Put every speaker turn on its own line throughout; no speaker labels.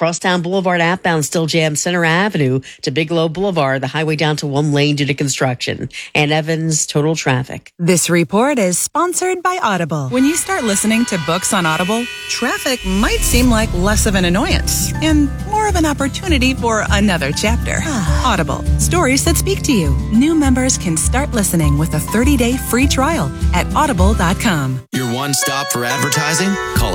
Crosstown Boulevard outbound still jams Center Avenue to Bigelow Boulevard, the highway down to one lane due to construction. And Evans, total traffic.
This report is sponsored by Audible. When you start listening to books on Audible, traffic might seem like less of an annoyance and more of an opportunity for another chapter. Audible, stories that speak to you. New members can start listening with a 30-day free trial at audible.com.
Your one stop for advertising? Call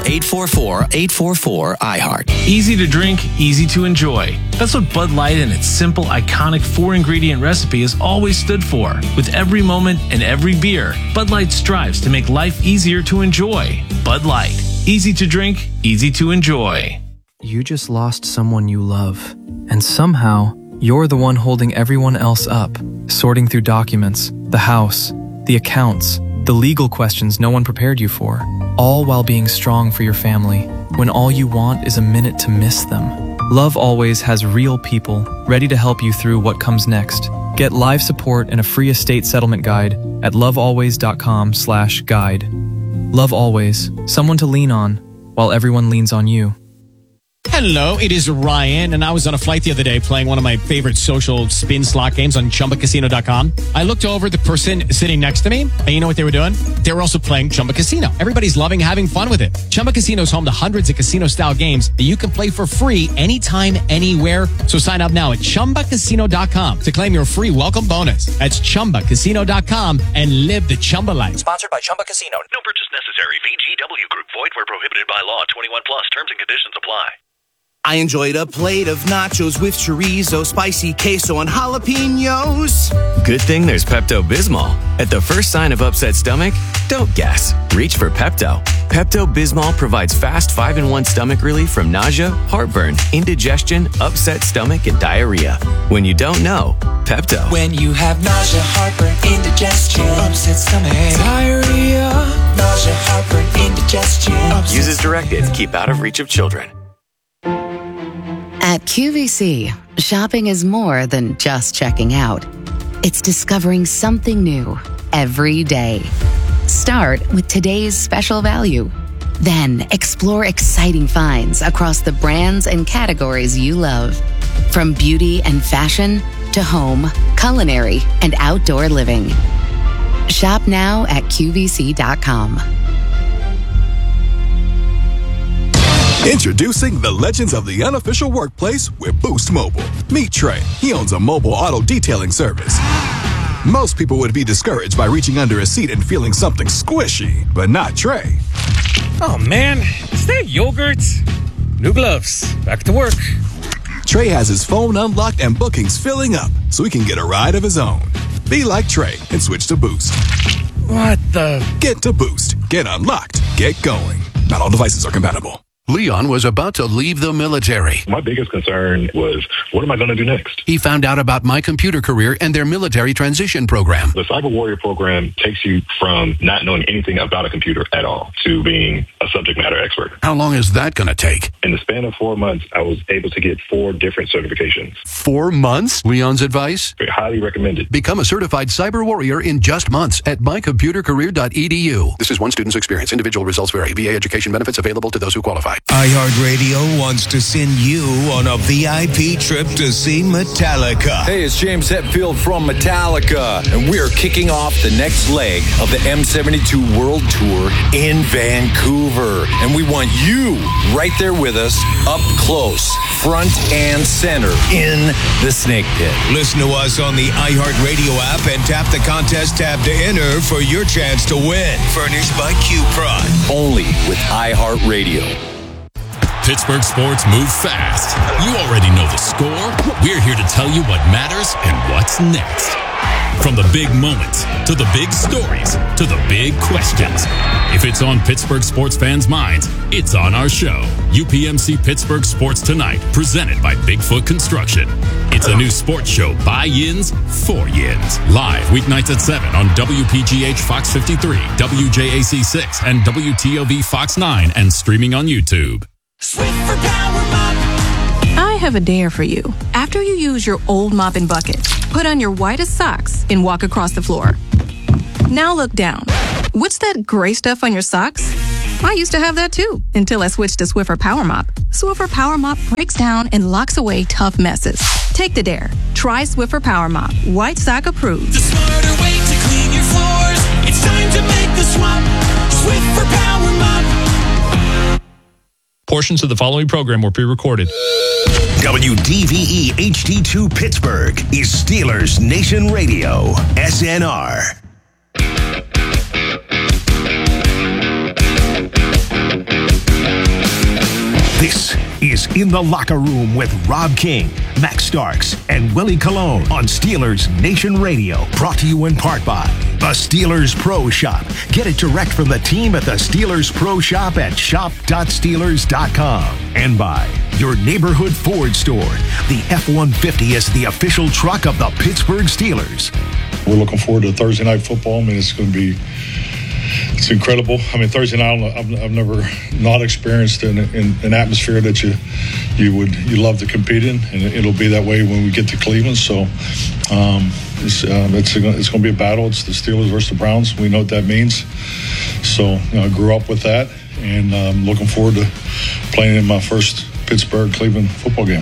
844-844-iHeart.
Easy to drink, easy to enjoy. That's what Bud Light and its simple, iconic 4-ingredient recipe has always stood for. With every moment and every beer, Bud Light strives to make life easier to enjoy. Bud Light. Easy to drink, easy to enjoy.
You just lost someone you love, and somehow you're the one holding everyone else up, sorting through documents, the house, the accounts, the legal questions no one prepared you for, all while being strong for your family, when all you want is a minute to miss them. Love Always has real people ready to help you through what comes next. Get live support and a free estate settlement guide at lovealways.com/guide. Love Always, someone to lean on while everyone leans on you.
Hello, it is Ryan, and I was on a flight the other day playing one of my favorite social spin slot games on ChumbaCasino.com. I looked over at the person sitting next to me, and you know what they were doing? They were also playing Chumba Casino. Everybody's loving having fun with it. Chumba Casino is home to hundreds of casino-style games that you can play for free anytime, anywhere. So sign up now at ChumbaCasino.com to claim your free welcome bonus. That's ChumbaCasino.com and live the Chumba life.
Sponsored by Chumba Casino.
No purchase necessary. VGW Group. Void where prohibited by law. 21 plus. Terms and conditions apply.
I enjoyed a plate of nachos with chorizo, spicy queso, and jalapenos.
Good thing there's Pepto-Bismol. At the first sign of upset stomach, don't guess. Reach for Pepto. Pepto-Bismol provides fast 5-in-1 stomach relief from nausea, heartburn, indigestion, upset stomach, and diarrhea. When you don't know, Pepto.
When you have nausea, heartburn, indigestion, upset stomach, diarrhea, nausea, heartburn, indigestion.
Use as directed. Keep out of reach of children.
At QVC, shopping is more than just checking out. It's discovering something new every day. Start with today's special value. Then explore exciting finds across the brands and categories you love. From beauty and fashion to home, culinary, and outdoor living. Shop now at QVC.com.
Introducing the legends of the unofficial workplace with Boost Mobile. Meet Trey. He owns a mobile auto detailing service. Most people would be discouraged by reaching under a seat and feeling something squishy, but not Trey.
Oh man, is that yogurt? New gloves. Back to work.
Trey has his phone unlocked and bookings filling up so he can get a ride of his own. Be like Trey and switch to Boost.
What the?
Get to Boost. Get unlocked. Get going. Not all devices are compatible.
Leon was about to leave the military.
My biggest concern was, what am I going to do next?
He found out about My Computer Career and their military transition program.
The Cyber Warrior program takes you from not knowing anything about a computer at all to being a subject matter expert.
How long is that going to take?
In the span of 4 months, I was able to get 4 different certifications.
4 months? Leon's advice?
Highly recommended.
Become a certified cyber warrior in just months at mycomputercareer.edu. This is one student's experience. Individual results vary. VA education benefits available to those who qualify.
iHeartRadio wants to send you on a VIP trip to see Metallica.
Hey, it's James Hetfield from Metallica, and we're kicking off the next leg of the M72 World Tour in Vancouver. And we want you right there with us, up close, front and center, in the Snake Pit.
Listen to us on the iHeartRadio app and tap the contest tab to enter for your chance to win. Furnished by Q-Prod.
Only with iHeartRadio.
Pittsburgh sports move fast. You already know the score. We're here to tell you what matters and what's next. From the big moments, to the big stories, to the big questions. If it's on Pittsburgh sports fans' minds, it's on our show. UPMC Pittsburgh Sports Tonight, presented by Bigfoot Construction. It's a new sports show by Yins, for Yins. Live weeknights at 7 on WPGH Fox 53, WJAC 6, and WTOV Fox 9, and streaming on YouTube.
I have a dare for you. After you use your old mop and bucket, put on your whitest socks and walk across the floor. Now look down. What's that gray stuff on your socks? I used to have that too, until I switched to Swiffer Power Mop. Swiffer Power Mop breaks down and locks away tough messes. Take the dare. Try Swiffer Power Mop. White Sock approved.
The smarter way to clean your floors. It's time to make the swap. Swiffer Power Mop.
Portions of the following program were pre-recorded.
WDVE HD2 Pittsburgh is Steelers Nation Radio, SNR. This is In the Locker Room with Rob King, Max Starks, and Willie Colon on Steelers Nation Radio. Brought to you in part by the Steelers Pro Shop. Get it direct from the team at the Steelers Pro Shop at shop.steelers.com. And by your neighborhood Ford store. The F-150 is the official truck of the Pittsburgh Steelers.
We're looking forward to Thursday night football. I mean, it's going to be... It's incredible. I mean, Thursday night, I've never not experienced an atmosphere that you love to compete in, and it'll be that way when we get to Cleveland. So it's going to be a battle. It's the Steelers versus the Browns. We know what that means. So I grew up with that, and I'm looking forward to playing in my first Pittsburgh-Cleveland football game.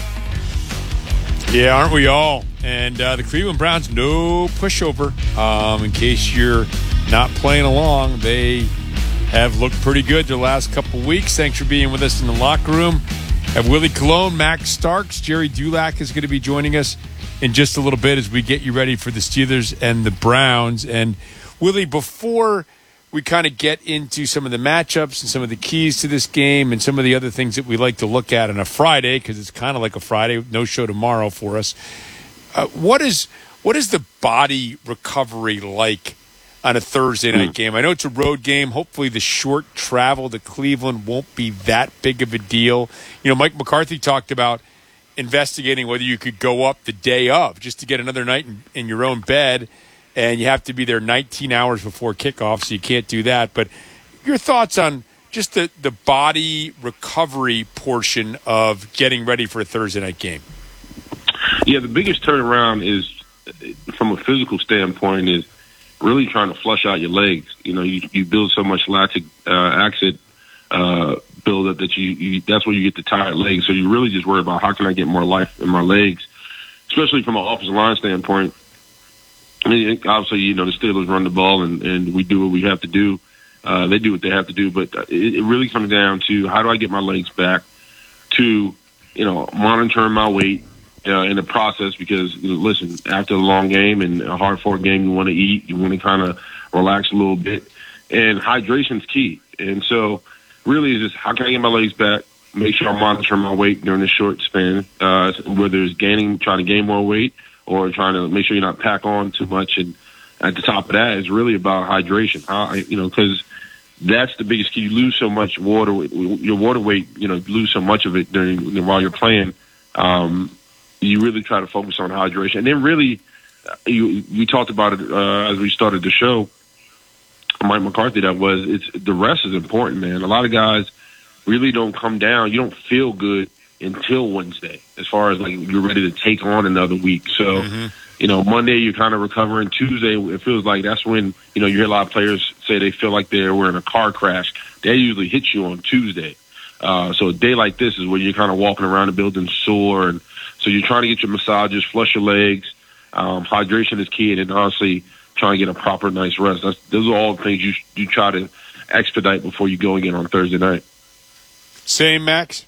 Yeah, aren't we all? And the Cleveland Browns, no pushover. In case you're not playing along, they have looked pretty good the last couple weeks. Thanks for being with us in the locker room. Have Willie Colon, Max Starks, Jerry Dulac is going to be joining us in just a little bit as we get you ready for the Steelers and the Browns. And Willie, before we kind of get into some of the matchups and some of the keys to this game and some of the other things that we like to look at on a Friday, because it's kind of like a Friday, no show tomorrow for us. What is the body recovery like on a Thursday night game? I know it's a road game. Hopefully the short travel to Cleveland won't be that big of a deal. You know, Mike McCarthy talked about investigating whether you could go up the day of just to get another night in your own bed, and you have to be there 19 hours before kickoff, so you can't do that. But your thoughts on just the body recovery portion of getting ready for a Thursday night game?
Yeah, the biggest turnaround is, from a physical standpoint, is really trying to flush out your legs. You know, you build so much lactic acid buildup that you that's where you get the tired legs. So you really just worry about how can I get more life in my legs, especially from an offensive line standpoint. I mean, obviously, you know, the Steelers run the ball and we do what we have to do. They do what they have to do, but it really comes down to how do I get my legs back to, you know, monitoring my weight in the process, because, you know, listen, after a long game and a hard-fought game, you want to eat, you want to kind of relax a little bit, and hydration's key. And so really is just how can I get my legs back, make sure I'm monitoring my weight during this short span, whether it's trying to gain more weight or trying to make sure you're not pack on too much. And at the top of that is really about hydration, because that's the biggest key. You lose so much water, your water weight, you know, you lose so much of it while you're playing. You really try to focus on hydration. And then really, we talked about it as we started the show, Mike McCarthy, the rest is important, man. A lot of guys really don't come down. You don't feel good until Wednesday, as far as like you're ready to take on another week. So, you know, Monday you're kind of recovering. Tuesday, it feels like that's when, you know, you hear a lot of players say they feel like they were in a car crash. They usually hit you on Tuesday. So a day like this is where you're kind of walking around the building sore, and so you're trying to get your massages, flush your legs. Hydration is key, and then honestly trying to get a proper nice rest. Those are all the things you try to expedite before you go again on Thursday night.
Same, Max?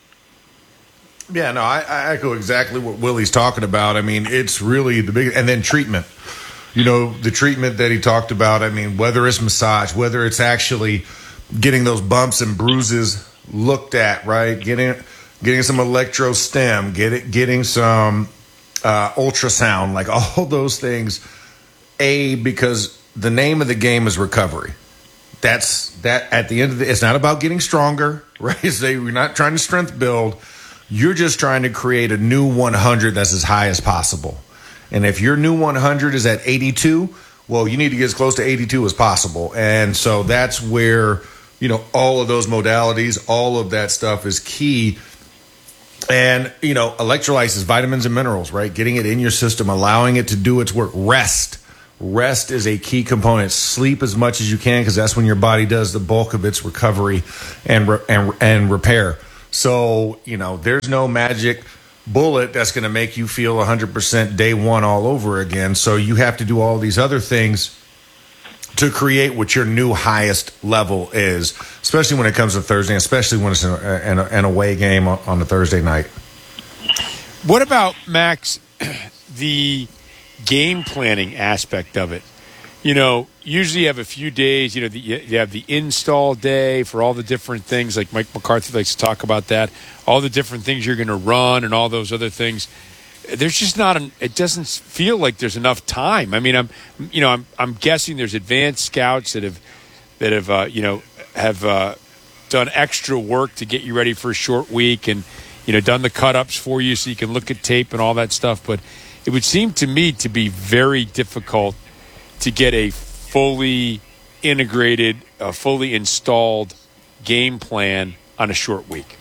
Yeah, no, I echo exactly what Willie's talking about. I mean, it's really the big, and then treatment. You know, the treatment that he talked about, I mean, whether it's massage, whether it's actually getting those bumps and bruises looked at, right? Getting some electrostim, getting some ultrasound, like all those things. Because the name of the game is recovery. That's that at the end of it's not about getting stronger, right? We're not trying to strength build. You're just trying to create a new 100 that's as high as possible. And if your new 100 is at 82, well, you need to get as close to 82 as possible. And so that's where, you know, all of those modalities, all of that stuff is key. And, you know, electrolytes is vitamins and minerals, right? Getting it in your system, allowing it to do its work. Rest rest is a key component. Sleep as much as you can because that's when your body does the bulk of its recovery and repair. So, there's no magic bullet that's going to make you feel 100% day one all over again. So you have to do all these other things to create what your new highest level is, especially when it comes to Thursday, especially when it's an away game on a Thursday night.
What about, Max, the game planning aspect of it? Usually you have a few days, you have the install day for all the different things, like Mike McCarthy likes to talk about that, all the different things you're going to run and all those other things. There's just it doesn't feel like there's enough time. I mean, I'm guessing there's advanced scouts that have done extra work to get you ready for a short week and, done the cut-ups for you so you can look at tape and all that stuff. But it would seem to me to be very difficult to get a fully integrated, fully installed game plan on a short week.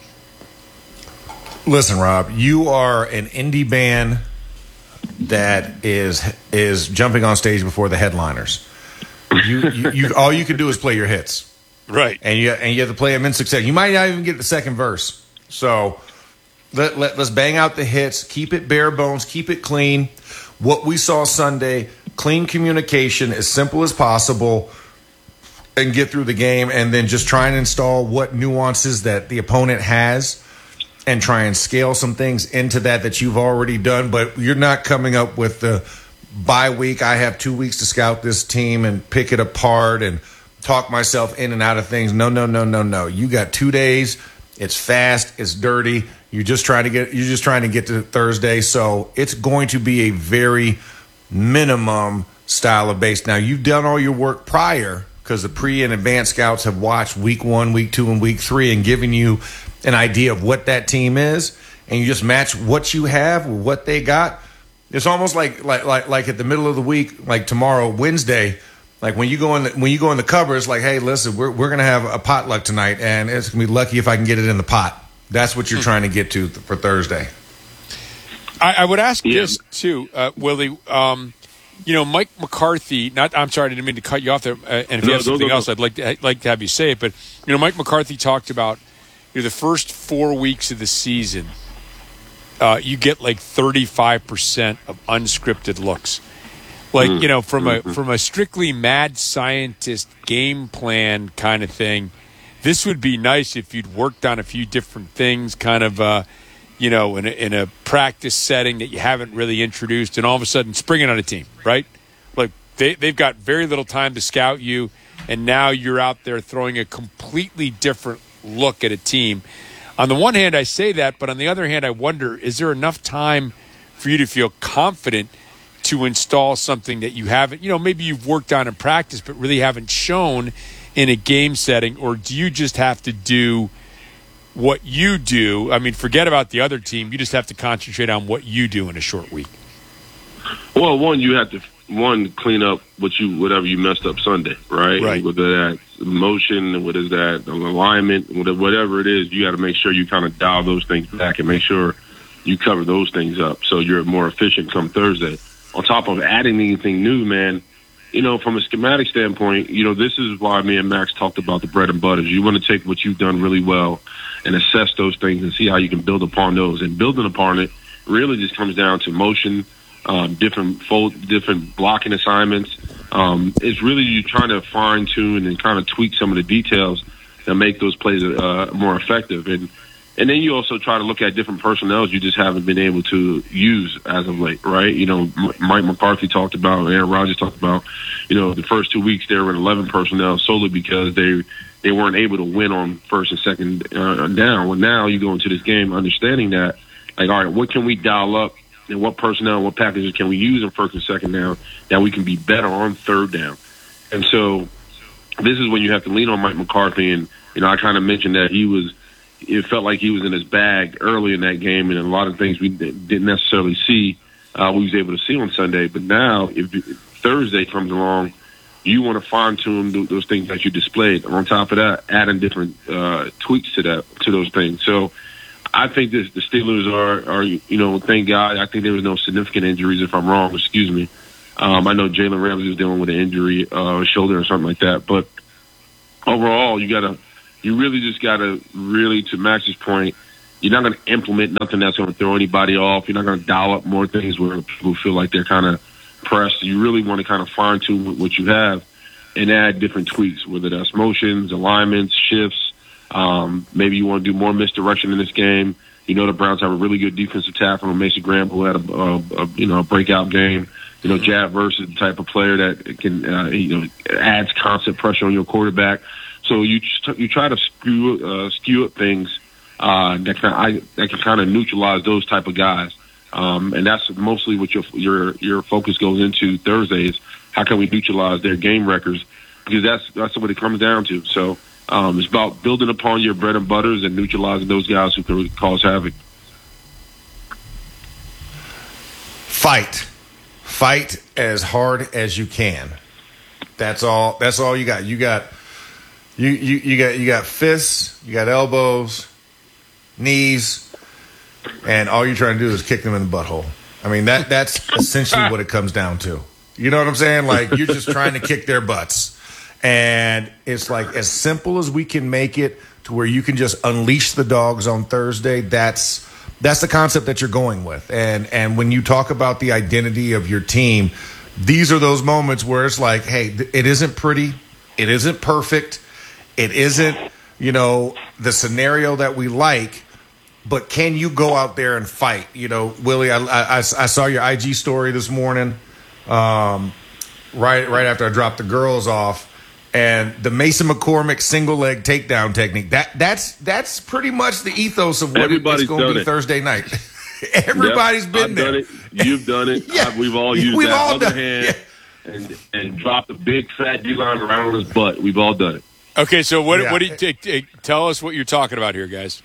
Listen, Rob, you are an indie band that is jumping on stage before the headliners. You all you can do is play your hits,
right?
And you have to play them in succession. You might not even get the second verse. So let's bang out the hits. Keep it bare bones. Keep it clean. What we saw Sunday, clean communication, as simple as possible, and get through the game, and then just try and install what nuances that the opponent has and try and scale some things into that you've already done. But you're not coming up with the bye week. I have 2 weeks to scout this team and pick it apart and talk myself in and out of things. No. You got 2 days. It's fast. It's dirty. You're just trying to get to Thursday. So it's going to be a very minimum style of base. Now, you've done all your work prior because the pre and advanced scouts have watched week 1, week 2, and week 3 and given you an idea of what that team is, and you just match what you have with what they got. It's almost like at the middle of the week, like tomorrow, Wednesday, like when you go in the cover, it's like, hey, listen, we're gonna have a potluck tonight, and it's gonna be lucky if I can get it in the pot. That's what you're trying to get to for Thursday.
I would ask this too, Willie. Mike McCarthy. I'm sorry, I didn't mean to cut you off there. And if you have something else, I'd like to have you say it. But Mike McCarthy talked about the first 4 weeks of the season. You get like 35% of unscripted looks. Like from a strictly mad scientist game plan kind of thing. This would be nice if you'd worked on a few different things, kind of, in a practice setting that you haven't really introduced, and all of a sudden springing on a team, right? Like they've got very little time to scout you, and now you're out there throwing a completely different look at a team. On the one hand, I say that, but on the other hand, I wonder, is there enough time for you to feel confident to install something that you haven't, maybe you've worked on in practice, but really haven't shown in a game setting? Or do you just have to do what you do? I mean, forget about the other team. You just have to concentrate on what you do in a short week.
Well, you have to clean up whatever you messed up Sunday, right?
Right.
Whether that's motion, what is that, alignment, whatever it is, you got to make sure you kind of dial those things back and make sure you cover those things up so you're more efficient come Thursday. On top of adding anything new, man, from a schematic standpoint, this is why me and Max talked about the bread and butters. You want to take what you've done really well and assess those things and see how you can build upon those. And building upon it really just comes down to motion, different blocking assignments. It's really you trying to fine tune and kind of tweak some of the details that make those plays more effective. And then you also try to look at different personnel you just haven't been able to use as of late, right? Mike McCarthy talked about, Aaron Rodgers talked about, the first 2 weeks they were in 11 personnel solely because they weren't able to win on first and second down. Well, now you go into this game understanding that, like, all right, what can we dial up and what personnel, what packages can we use in first and second down that we can be better on third down? And so this is when you have to lean on Mike McCarthy. And, I kind of mentioned that it felt like he was in his bag early in that game, and a lot of things we didn't necessarily see, we was able to see on Sunday. But now, if Thursday comes along, you want to fine-tune those things that you displayed. On top of that, adding different tweaks to those things. So I think the Steelers are thank God, I think there was no significant injuries, if I'm wrong, excuse me. I know Jalen Ramsey was dealing with an injury, shoulder or something like that. But overall, you really just gotta to Max's point, you're not going to implement nothing that's going to throw anybody off. You're not going to dial up more things where people feel like they're kind of pressed. You really want to kind of fine tune what you have and add different tweaks, whether that's motions, alignments, shifts. Maybe you want to do more misdirection in this game. You know the Browns have a really good defensive tackle from Mason Graham, who had a breakout game. You know, Jab Verse is the type of player that can adds constant pressure on your quarterback. So you try to skew up things that can kind of neutralize those type of guys, and that's mostly what your focus goes into Thursday is how can we neutralize their game records, because that's what it comes down to. So it's about building upon your bread and butters and neutralizing those guys who can really cause havoc.
Fight as hard as you can. That's all you got. You got fists, you got elbows, knees, and all you're trying to do is kick them in the butthole. I mean, that's essentially what it comes down to. You know what I'm saying? Like, you're just trying to kick their butts. And it's like as simple as we can make it to where you can just unleash the dogs on Thursday. That's the concept that you're going with. And when you talk about the identity of your team, these are those moments where it's like, hey, it isn't pretty. It isn't perfect. It isn't, the scenario that we like, but can you go out there and fight? Willie, I saw your IG story this morning, right after I dropped the girls off, and the Mason McCormick single leg takedown technique. That's pretty much the ethos of what it's going to be Thursday night. Everybody's been there.
Done it. You've done it.
Yeah.
We've all used that other hand and dropped a big fat D-line around his butt. We've all done it.
Okay, so what do you tell us what you're talking about here, guys?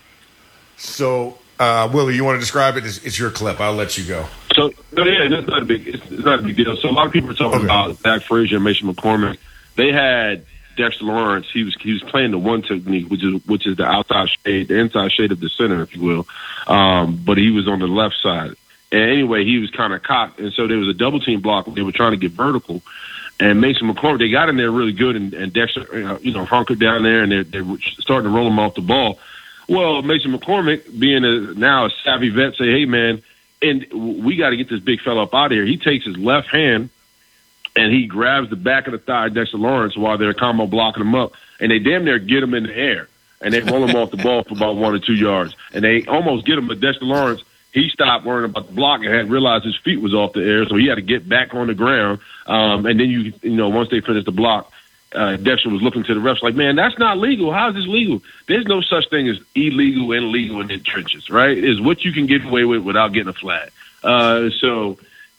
So, Willie, you want to describe it? It's your clip. I'll let you go.
So, it's not a big deal. So, a lot of people are talking about Zach Frazier and Mason McCormick. They had Dexter Lawrence. He was playing the one technique, which is the outside shade, the inside shade of the center, if you will. But he was on the left side. And anyway, he was kind of cocked, and so there was a double team block. They were trying to get vertical. And Mason McCormick, they got in there really good, and Dexter, hunkered down there, and they were starting to roll him off the ball. Well, Mason McCormick, being now a savvy vet, say, hey, man, and we got to get this big fella up out of here. He takes his left hand, and he grabs the back of the thigh of Dexter Lawrence while they're combo blocking him up, and they damn near get him in the air, and they roll him off the ball for about 1 or 2 yards. And they almost get him, but Dexter Lawrence, he stopped worrying about the block and had realized his feet was off the air, so he had to get back on the ground. And then once they finished the block, Dexter was looking to the refs like, man, that's not legal. How is this legal? There's no such thing as illegal and legal in the trenches, right? It's what you can get away with without getting a flag. So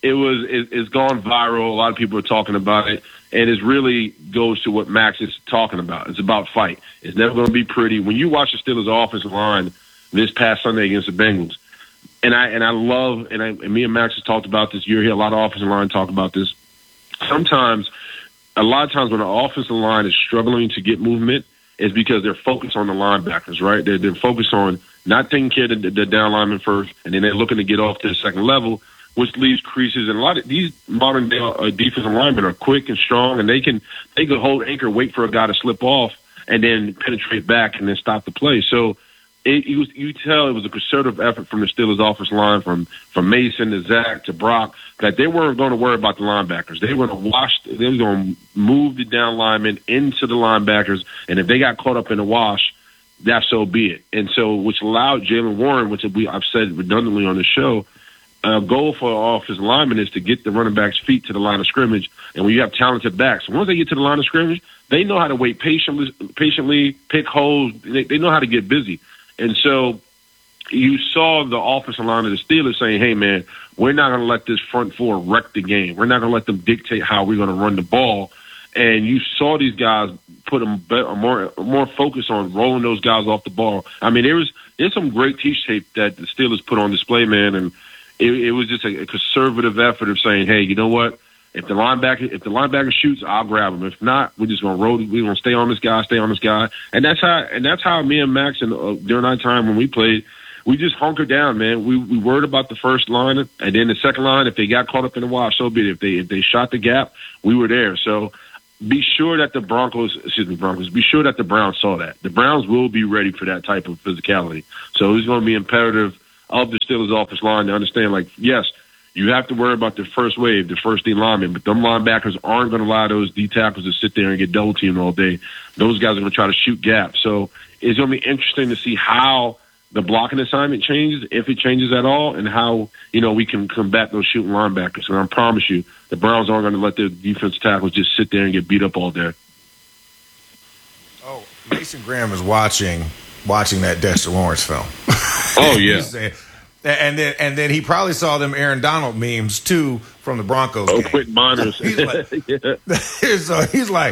it's gone viral. A lot of people are talking about it, and it really goes to what Max is talking about. It's about fight. It's never going to be pretty. When you watch the Steelers' offensive line this past Sunday against the Bengals, and I love, and me and Max has talked about this. You hear a lot of offensive line talk about this. A lot of times when the offensive line is struggling to get movement, it's because they're focused on the linebackers, right? They're focused on not taking care of the down lineman first, and then they're looking to get off to the second level, which leaves creases. And a lot of these modern day defensive linemen are quick and strong, and they can hold anchor, wait for a guy to slip off, and then penetrate back and then stop the play. So you tell it was a concerted effort from the Steelers' offensive line, from Mason to Zach to Brock, that they weren't going to worry about the linebackers. They were going to move the down linemen into the linebackers, and if they got caught up in the wash, that so be it. And so, which allowed Jaylen Warren, which I've said redundantly on the show, goal for offensive linemen is to get the running back's feet to the line of scrimmage. And when you have talented backs, once they get to the line of scrimmage, they know how to wait patiently, pick holes. They know how to get busy. And so you saw the offensive line of the Steelers saying, hey, man, we're not going to let this front four wreck the game. We're not going to let them dictate how we're going to run the ball. And you saw these guys put more focus on rolling those guys off the ball. I mean, there's some great teach tape that the Steelers put on display, man, and it was just a conservative effort of saying, hey, you know what? If the linebacker shoots, I'll grab him. If not, we're just gonna roll. We're gonna stay on this guy. And that's how me and Max and during our time when we played, we just hunker down, man. We worried about the first line, and then the second line. If they got caught up in the wash, so be it. If they shot the gap, we were there. So be sure that the Broncos. Be sure that the Browns saw that. The Browns will be ready for that type of physicality. So it's going to be imperative of the Steelers' offensive line to understand, like, yes, you have to worry about the first wave, the first team linemen, but them linebackers aren't going to allow those D tackles to sit there and get double teamed all day. Those guys are going to try to shoot gaps. So it's going to be interesting to see how the blocking assignment changes, if it changes at all, and how, we can combat those shooting linebackers. And I promise you, the Browns aren't going to let their defensive tackles just sit there and get beat up all day.
Oh, Mason Graham is watching that Dexter Lawrence film.
Oh, yeah.
And then he probably saw them Aaron Donald memes too from the Broncos.
Oh,
game.
Quentin Miners.
He's like,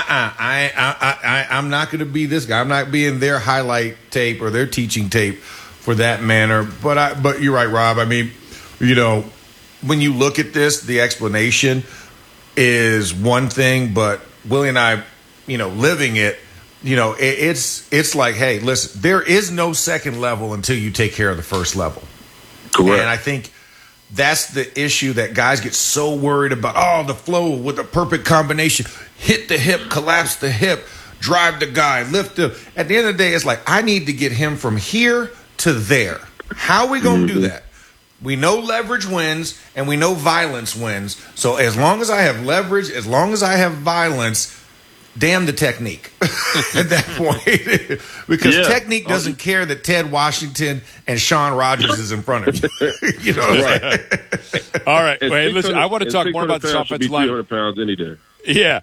I'm not going to be this guy. I'm not being their highlight tape or their teaching tape for that manner. But you're right, Rob. I mean, when you look at this, the explanation is one thing, but Willie and I, living it. It's like, hey, listen, there is no second level until you take care of the first level.
Correct.
And I think that's the issue that guys get so worried about. Oh, the flow with the perfect combination. Hit the hip, collapse the hip, drive the guy, lift him. At the end of the day, it's like, I need to get him from here to there. How are we going to do that? We know leverage wins and we know violence wins. So as long as I have leverage, as long as I have violence, damn the technique at that point. Because technique doesn't care that Ted Washington and Sean Rogers is in front of you.
Right.
All right. Wait, listen, I want to talk more about this offensive line.
300 pounds any day.
Yeah.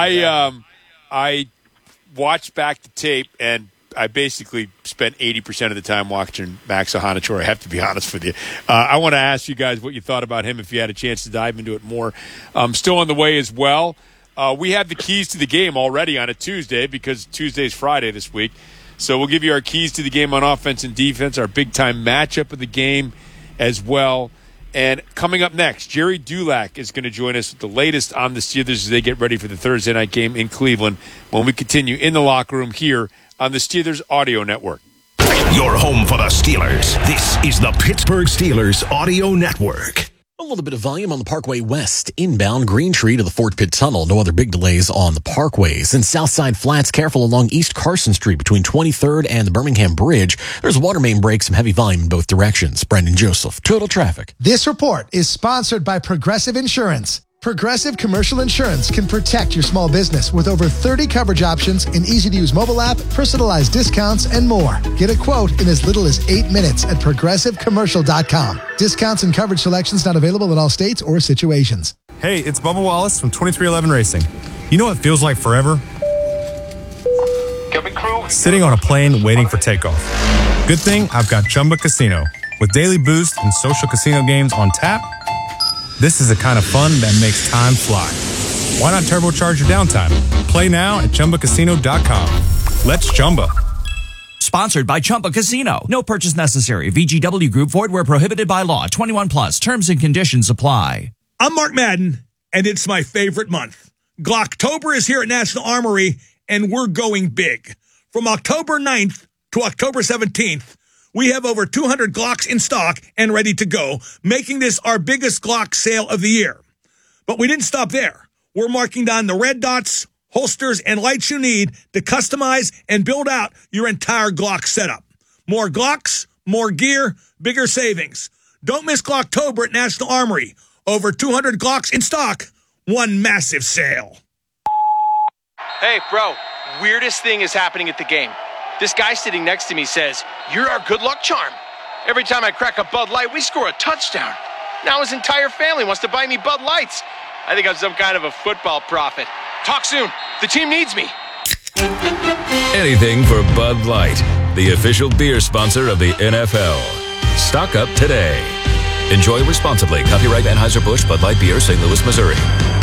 I watched back the tape, and I basically spent 80% of the time watching Max Ahanachour. I have to be honest with you. I want to ask you guys what you thought about him if you had a chance to dive into it more. Still on the way as well. We have the keys to the game already on a Tuesday because Tuesday's Friday this week. So we'll give you our keys to the game on offense and defense, our big-time matchup of the game as well. And coming up next, Jerry Dulac is going to join us with the latest on the Steelers as they get ready for the Thursday night game in Cleveland when we continue in the locker room here on the Steelers Audio Network.
Your home for the Steelers. This is the Pittsburgh Steelers Audio Network.
A little bit of volume on the Parkway West, inbound Green Tree to the Fort Pitt Tunnel. No other big delays on the parkways. And Southside Flats, careful along East Carson Street between 23rd and the Birmingham Bridge. There's a water main break, some heavy volume in both directions. Brendan Joseph, Total Traffic.
This report is sponsored by Progressive Insurance. Progressive Commercial Insurance can protect your small business with over 30 coverage options, an easy-to-use mobile app, personalized discounts, and more. Get a quote in as little as 8 minutes at ProgressiveCommercial.com. Discounts and coverage selections not available in all states or situations.
Hey, it's Bubba Wallace from 2311 Racing. You know what it feels like forever? Sitting on a plane waiting for takeoff. Good thing I've got Chumba Casino. With daily boost and social casino games on tap, this is the kind of fun that makes time fly. Why not turbocharge your downtime? Play now at ChumbaCasino.com. Let's Chumba.
Sponsored by Chumba Casino. No purchase necessary. VGW Group. Void where prohibited by law. 21 plus. Terms and conditions apply.
I'm Mark Madden, and it's my favorite month. Glocktober is here at National Armory, and we're going big. From October 9th to October 17th, we have over 200 Glocks in stock and ready to go, making this our biggest Glock sale of the year. But we didn't stop there. We're marking down the red dots, holsters, and lights you need to customize and build out your entire Glock setup. More Glocks, more gear, bigger savings. Don't miss Glocktober at National Armory. Over 200 Glocks in stock, one massive sale.
Hey, bro, weirdest thing is happening at the game. This guy sitting next to me says, "You're our good luck charm." Every time I crack a Bud Light, we score a touchdown. Now his entire family wants to buy me Bud Lights. I think I'm some kind of a football prophet. Talk soon. The team needs me.
Anything for Bud Light, the official beer sponsor of the NFL. Stock up today. Enjoy responsibly. Copyright Anheuser-Busch Bud Light Beer, St. Louis, Missouri.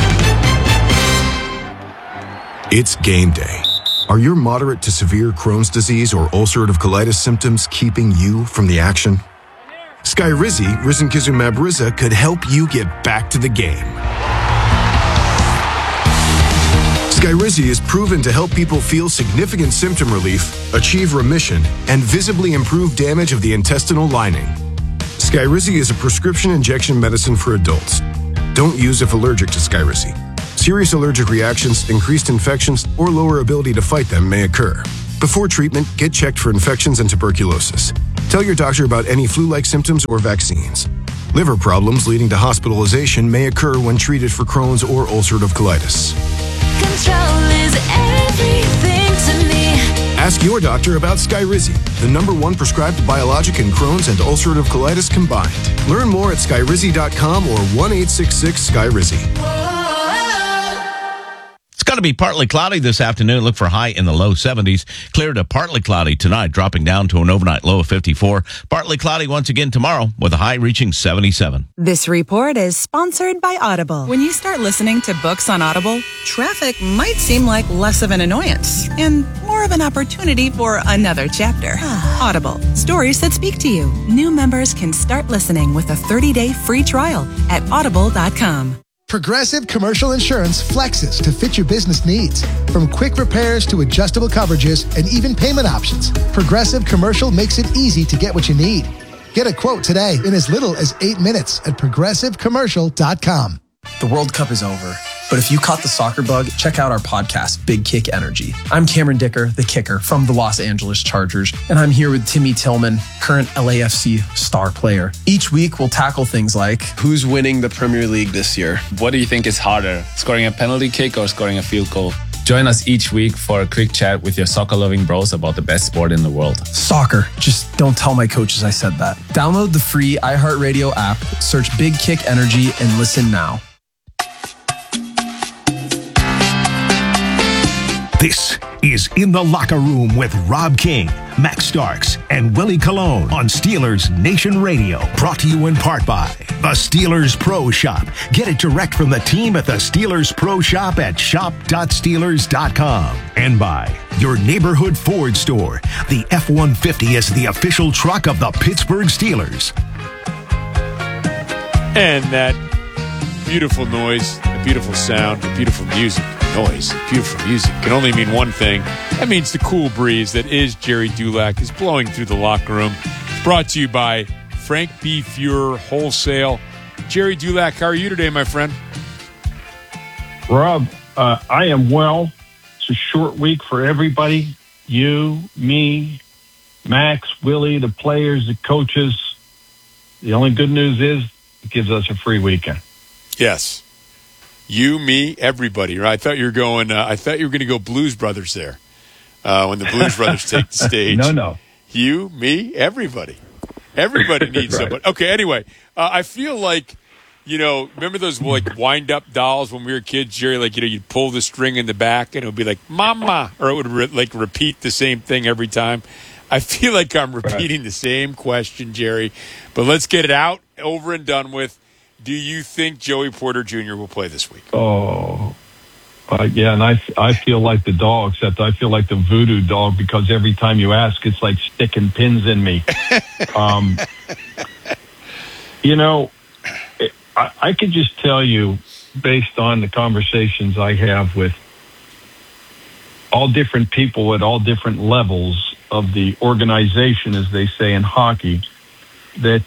It's game day. Are your moderate to severe Crohn's disease or ulcerative colitis symptoms keeping you from the action? Skyrizi, risankizumab Riza, could help you get back to the game. Skyrizi is proven to help people feel significant symptom relief, achieve remission, and visibly improve damage of the intestinal lining. Skyrizi is a prescription injection medicine for adults. Don't use if allergic to Skyrizi. Serious allergic reactions, increased infections, or lower ability to fight them may occur. Before treatment, get checked for infections and tuberculosis. Tell your doctor about any flu-like symptoms or vaccines. Liver problems leading to hospitalization may occur when treated for Crohn's or ulcerative colitis.
Control is everything to me.
Ask your doctor about Skyrizi, the #1 prescribed biologic in Crohn's and ulcerative colitis combined. Learn more at skyrizi.com or 1-866-SKYRIZI.
It's going to be partly cloudy this afternoon. Look for high in the low 70s. Clear to partly cloudy tonight, dropping down to an overnight low of 54. Partly cloudy once again tomorrow with a high reaching 77.
This report is sponsored by Audible. When you start listening to books on Audible, traffic might seem like less of an annoyance and more of an opportunity for another chapter. Audible, stories that speak to you. New members can start listening with a 30-day free trial at audible.com.
Progressive Commercial Insurance flexes to fit your business needs. From quick repairs to adjustable coverages and even payment options, Progressive Commercial makes it easy to get what you need. Get a quote today in as little as 8 minutes at progressivecommercial.com.
The World Cup is over, but if you caught the soccer bug, check out our podcast, Big Kick Energy. I'm Cameron Dicker, the kicker from the Los Angeles Chargers, and I'm here with Timmy Tillman, current LAFC star player. Each week, we'll tackle things like,
who's winning the Premier League this year? What do you think is harder, scoring a penalty kick or scoring a field goal? Join us each week for a quick chat with your soccer-loving bros about the best sport in the world.
Soccer. Just don't tell my coaches I said that. Download the free iHeartRadio app, search Big Kick Energy, and listen now.
This is In the Locker Room with Rob King, Max Starks, and Willie Colon on Steelers Nation Radio. Brought to you in part by the Steelers Pro Shop. Get it direct from the team at the Steelers Pro Shop at shop.steelers.com. And by your neighborhood Ford store. The F-150 is the official truck of the Pittsburgh Steelers.
And that beautiful noise, the beautiful sound, the beautiful music. Noise, beautiful music can only mean one thing. That means the cool breeze that is Jerry Dulac is blowing through the locker room. It's brought to you by Frank B. Fuhrer Wholesale. Jerry Dulac, how are you today, my friend?
Rob, I am well. It's a short week for everybody. You, me, Max, Willie, the players, the coaches. The only good news is it gives us a free weekend.
Yes. You, me, everybody. Right? I thought you were going. I thought you were going to go Blues Brothers there. When the Blues Brothers take the stage.
No.
You, me, everybody. Everybody needs
right.
somebody. Okay. Anyway, I feel like, remember those like wind up dolls when we were kids, Jerry? Like you'd pull the string in the back and it would be like "Mama," or it would repeat the same thing every time. I feel like I'm repeating the same question, Jerry. But let's get it out, over and done with. Do you think Joey Porter Jr. will play this week?
Oh, yeah, and I feel like the dog, except I feel like the voodoo dog because every time you ask, it's like sticking pins in me. I could just tell you, based on the conversations I have with all different people at all different levels of the organization, as they say in hockey, that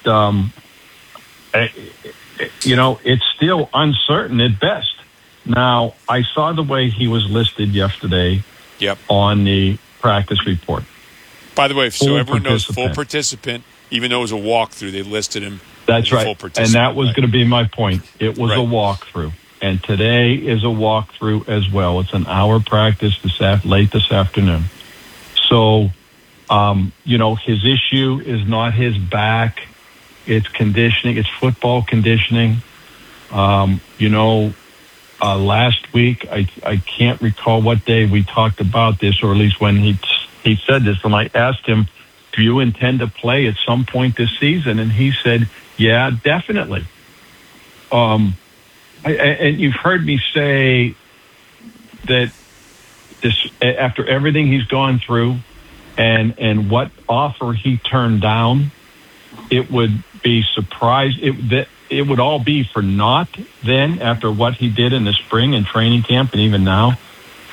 it's still uncertain at best. Now, I saw the way he was listed yesterday on the practice report.
By the way, so everyone knows, full participant, even though it was a walkthrough, they listed him
That's
as a
right.
full participant.
And that was going to be my point. It was a walkthrough. And today is a walkthrough as well. It's an hour practice late this afternoon. So, his issue is not his back. It's conditioning. It's football conditioning. Last week, I can't recall what day we talked about this, or at least when he said this, and I asked him, do you intend to play at some point this season? And he said, yeah, definitely. And you've heard me say that this, after everything he's gone through and what offer he turned down, it would be surprised. It would all be for naught then after what he did in the spring and training camp and even now.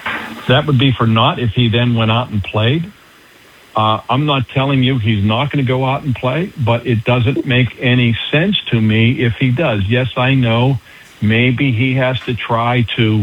That would be for naught if he then went out and played. I'm not telling you he's not going to go out and play, but it doesn't make any sense to me if he does. Yes, I know maybe he has to try to,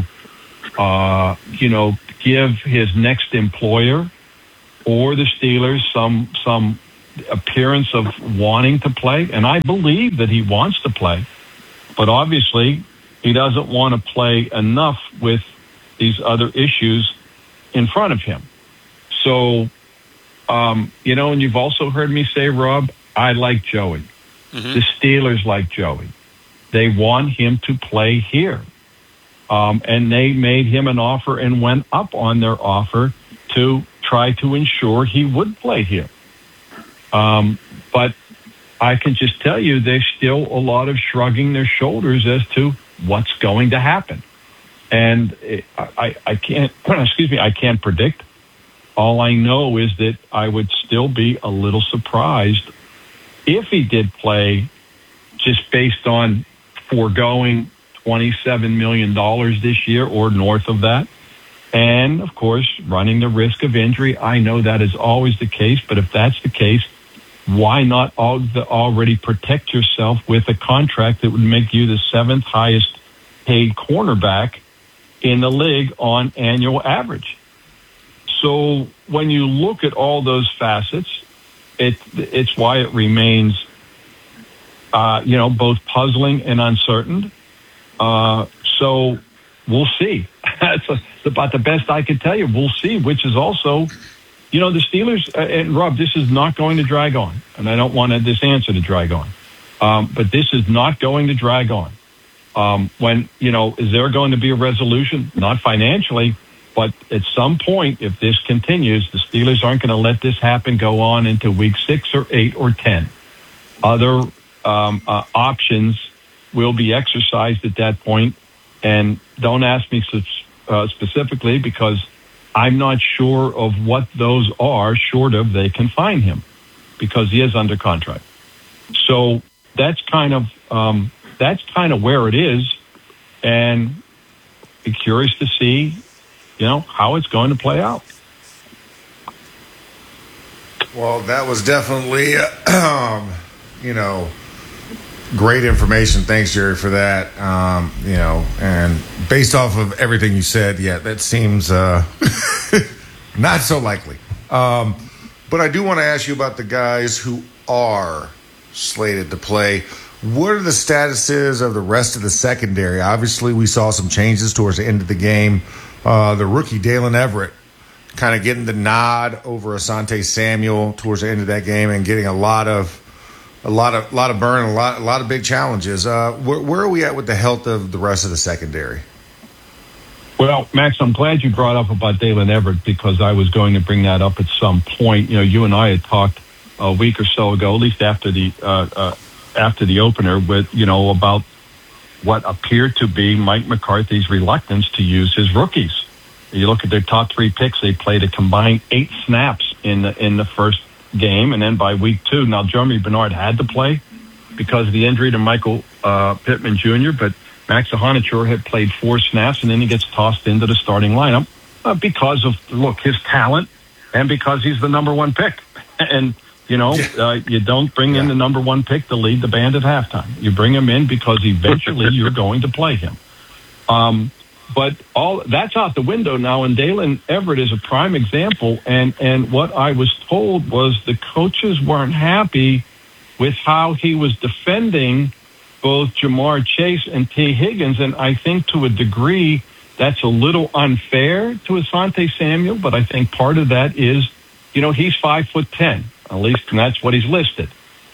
give his next employer or the Steelers some appearance of wanting to play. And I believe that he wants to play, but obviously he doesn't want to play enough with these other issues in front of him. So, and you've also heard me say, Rob, I like Joey. Mm-hmm. The Steelers like Joey. They want him to play here. And they made him an offer and went up on their offer to try to ensure he would play here. But I can just tell you there's still a lot of shrugging their shoulders as to what's going to happen. And I can't, I can't predict. All I know is that I would still be a little surprised if he did play, just based on foregoing $27 million this year or north of that. And, of course, running the risk of injury. I know that is always the case, but if that's the case, why not already protect yourself with a contract that would make you the 7th highest paid cornerback in the league on annual average? So when you look at all those facets, it's why it remains, both puzzling and uncertain. So we'll see. That's about the best I can tell you. We'll see, which is also, the Steelers, and Rob, this is not going to drag on. And I don't want this answer to drag on. But this is not going to drag on. Is there going to be a resolution? Not financially, but at some point, if this continues, the Steelers aren't going to let this happen go on into week 6 or 8 or 10. Other options will be exercised at that point. And don't ask me specifically, because I'm not sure of what those are, short of they can fine him, because he is under contract. So that's kind of where it is, and be curious to see, how it's going to play out.
Well, that was definitely, great information. Thanks, Jerry, for that. And based off of everything you said, that seems not so likely. But I do want to ask you about the guys who are slated to play. What are the statuses of the rest of the secondary? Obviously, we saw some changes towards the end of the game. The rookie Dalen Everett kind of getting the nod over Asante Samuel towards the end of that game and getting a lot of burn, a lot of big challenges. Where are we at with the health of the rest of the secondary?
Well, Max, I'm glad you brought up about Dalen Everett, because I was going to bring that up at some point. You and I had talked a week or so ago, at least after the opener, with about what appeared to be Mike McCarthy's reluctance to use his rookies. You look at their top 3 picks; they played a combined 8 snaps in the first game, and then by week 2, now Jeremy Bernard had to play because of the injury to Michael Pittman Jr., but Max Ahanichur had played 4 snaps, and then he gets tossed into the starting lineup because of his talent and because he's the number 1 pick. And you don't bring in the number 1 pick to lead the band at halftime. You bring him in because eventually you're going to play him. But all that's out the window now, and Dalen Everett is a prime example. And what I was told was the coaches weren't happy with how he was defending both Jamar Chase and T. Higgins, and I think to a degree that's a little unfair to Asante Samuel. But I think part of that is, he's 5'10", at least, and that's what he's listed.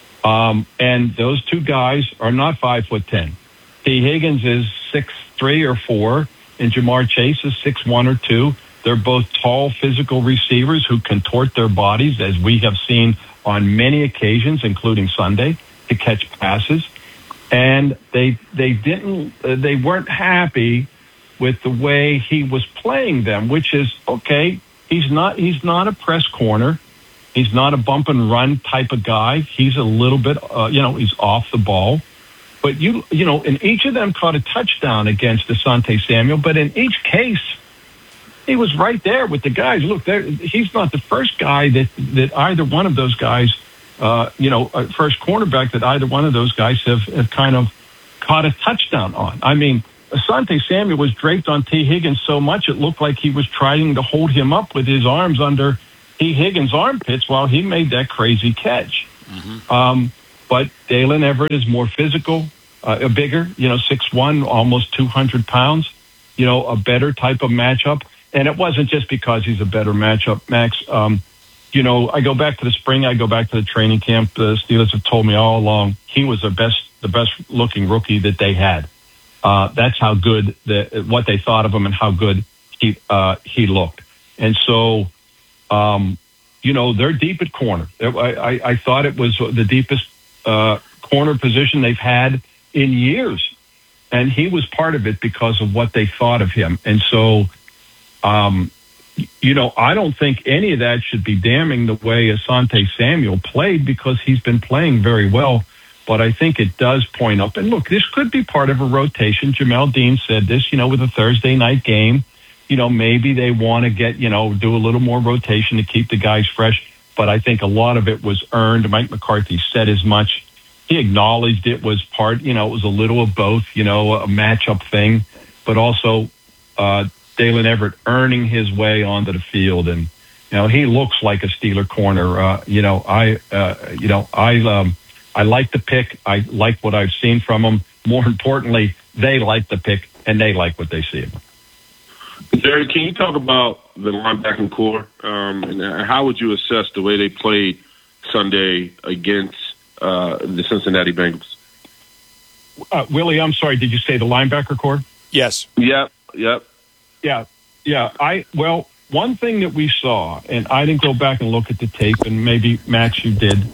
And those 2 guys are not 5'10". T. Higgins is 6'3" or 4. And Jamar Chase is 6'1" or 2. They're both tall, physical receivers who contort their bodies, as we have seen on many occasions, including Sunday, to catch passes. And they weren't happy with the way he was playing them, which is okay. He's not a press corner. He's not a bump and run type of guy. He's a little bit, he's off the ball. But, and each of them caught a touchdown against Asante Samuel. But in each case, he was right there with the guys. Look, he's not the first guy that either one of those guys, first cornerback that either one of those guys have kind of caught a touchdown on. I mean, Asante Samuel was draped on T. Higgins so much it looked like he was trying to hold him up with his arms under T. Higgins' armpits while he made that crazy catch. Mm-hmm. But Dalen Everett is more physical, bigger, 6'1", almost 200 pounds, a better type of matchup. And it wasn't just because he's a better matchup, Max. I go back to the spring, I go back to the training camp. The Steelers have told me all along he was the best looking rookie that they had. That's how good what they thought of him and how good he looked. And so, they're deep at corner. I thought it was the deepest corner position they've had in years. And he was part of it because of what they thought of him. And so, I don't think any of that should be damning the way Asante Samuel played because he's been playing very well. But I think it does point up. And look, this could be part of a rotation. Jamel Dean said this, with a Thursday night game. Maybe they want to get, do a little more rotation to keep the guys fresh. But I think a lot of it was earned. Mike McCarthy said as much. He acknowledged it was part, it was a little of both, a matchup thing, but also Dalen Everett earning his way onto the field. And, he looks like a Steeler corner. I like the pick. I like what I've seen from him. More importantly, they like the pick and they like what they see.
Jerry, can you talk about the linebacking core and how would you assess the way they played Sunday against the Cincinnati Bengals?
Willie, I'm sorry. Did you say the linebacker core?
Yes.
Yep.
Yeah. One thing that we saw, and I didn't go back and look at the tape, and maybe Max, you did.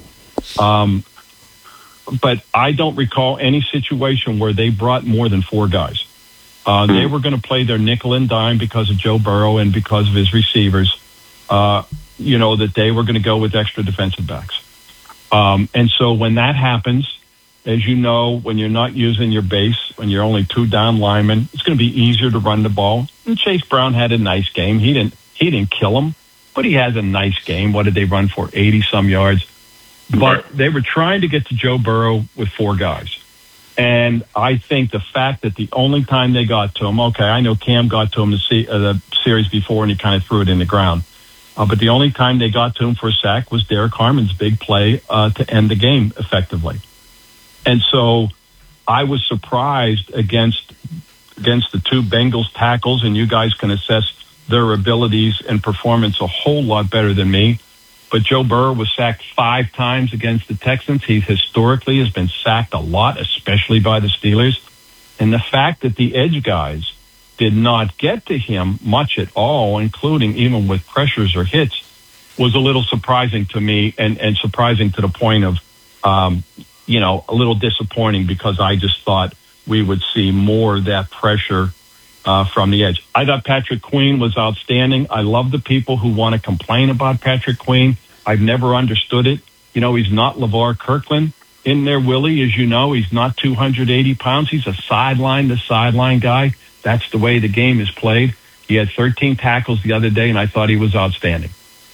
But I don't recall any situation where they brought more than 4 guys. They were going to play their nickel and dime because of Joe Burrow and because of his receivers, that they were going to go with extra defensive backs. And so when that happens, as you know, when you're not using your base, when you're only 2 down linemen, it's going to be easier to run the ball. And Chase Brown had a nice game. He didn't kill him, but he has a nice game. What did they run for? 80-some yards. But they were trying to get to Joe Burrow with 4 guys. And I think the fact that the only time they got to him, okay, I know Cam got to him the series before and he kind of threw it in the ground. But the only time they got to him for a sack was Derek Harmon's big play to end the game effectively. And so I was surprised against the 2 Bengals tackles, and you guys can assess their abilities and performance a whole lot better than me. But Joe Burrow was sacked 5 times against the Texans. He historically has been sacked a lot, especially by the Steelers. And the fact that the edge guys did not get to him much at all, including even with pressures or hits, was a little surprising to me and surprising to the point of, a little disappointing because I just thought we would see more of that pressure from the edge. I thought Patrick Queen was outstanding. I love the people who want to complain about Patrick Queen. I've never understood it. He's not LeVar Kirkland in there, Willie. As you know, he's not 280 pounds. He's a sideline guy. That's the way the game is played. He had 13 tackles the other day, and I thought he was outstanding.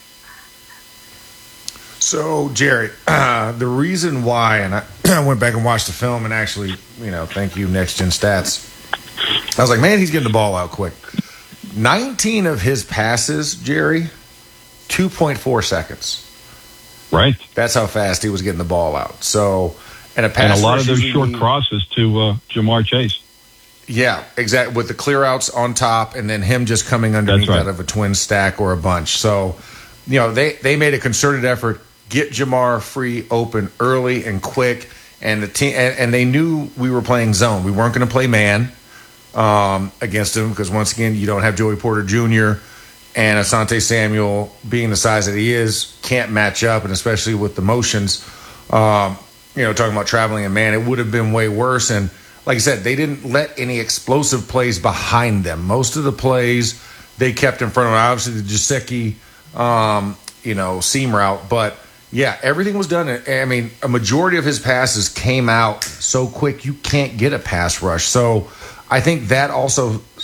So, Jerry, the reason why, and I went back and watched the film and actually, thank you, Next Gen Stats. I was like, man, he's getting the ball out quick. 19 of his passes, Jerry, 2.4 seconds.
Right.
That's how fast he was getting the ball out. So, and
a lot of those short crosses to Jamar Chase.
Yeah, exactly. With the clear outs on top and then him just coming underneath out of a twin stack or a bunch. So, they made a concerted effort, get Jamar free, open early and quick. And the team, and they knew we were playing zone. We weren't going to play man against him because, once again, you don't have Joey Porter Jr. and Asante Samuel being the size that he is can't match up, and especially with the motions. Talking about traveling in man, it would have been way worse. And like I said, they didn't let any explosive plays behind them. Most of the plays they kept in front of them. Obviously, the Gesicki, seam route, but. Yeah, everything was done. I mean, a majority of his passes came out so quick you can't get a pass rush. So I think that also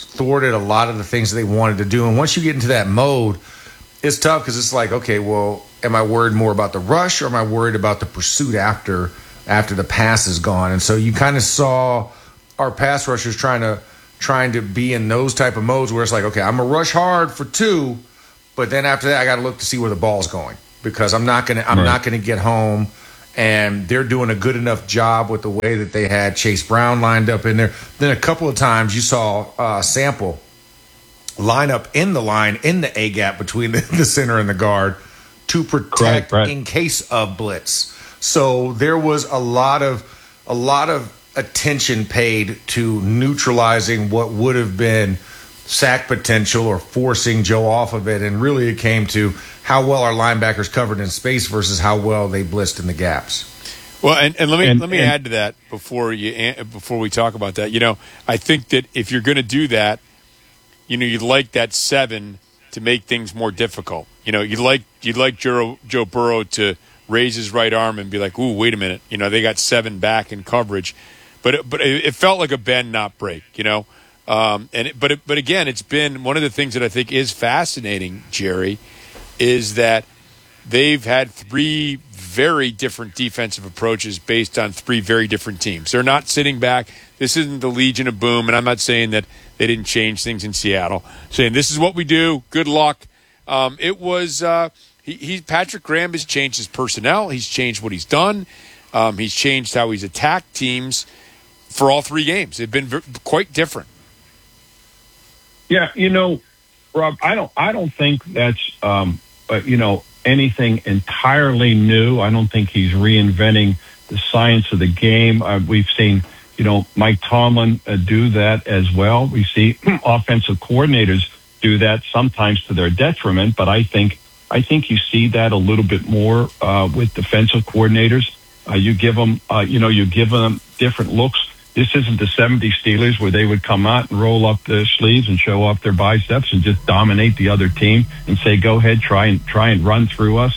thwarted a lot of the things that they wanted to do. And once you get into that mode, it's tough because it's like, okay, well, am I worried more about the rush or am I worried about the pursuit after the pass is gone? And so you kind of saw our pass rushers trying to be in those type of modes where it's like, okay, I'm going to rush hard for 2, but then after that I got to look to see where the ball's going because I'm not going to get home. And they're doing a good enough job with the way that they had Chase Brown lined up in there. Then a couple of times you saw Sample line up in the line in the A-gap between the center and the guard to protect in case of blitz. So there was a lot of attention paid to neutralizing what would have been sack potential or forcing Joe off of it. And really it came to how well our linebackers covered in space versus how well they blitzed in the gaps.
Well, and let me add to that before we talk about that. You know, I think that if you're going to do that, you know, you'd like that 7 to make things more difficult. You know, you'd like Joe Burrow to raise his right arm and be like, "Ooh, wait a minute." You know, they got 7 back in coverage, but it felt like a bend not break. You know, but again, it's been one of the things that I think is fascinating, Jerry, is that they've had 3 very different defensive approaches based on 3 very different teams. They're not sitting back. This isn't the Legion of Boom, and I'm not saying that they didn't change things in Seattle. Saying this is what we do. Good luck. It was Patrick Graham has changed his personnel. He's changed what he's done. He's changed how he's attacked teams for all 3 games. They've been quite different.
Yeah, you know, Rob, I don't think that's anything entirely new. I don't think he's reinventing the science of the game. We've seen, Mike Tomlin do that as well. We see offensive coordinators do that sometimes to their detriment, but I think you see that a little bit more with defensive coordinators. You give them different looks. This isn't the 70s Steelers where they would come out and roll up their sleeves and show off their biceps and just dominate the other team and say, "Go ahead, try and run through us."